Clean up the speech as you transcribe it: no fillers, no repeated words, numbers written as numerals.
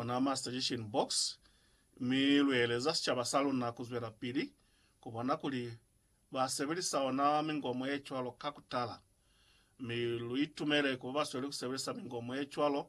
na Master Edition box milweleza sichabasalo na kuzwera pili kubona kuli basebelisa ona mingomo yechwalo kakutala miluitumere kuba baswele kusebelisa mingomo yechwalo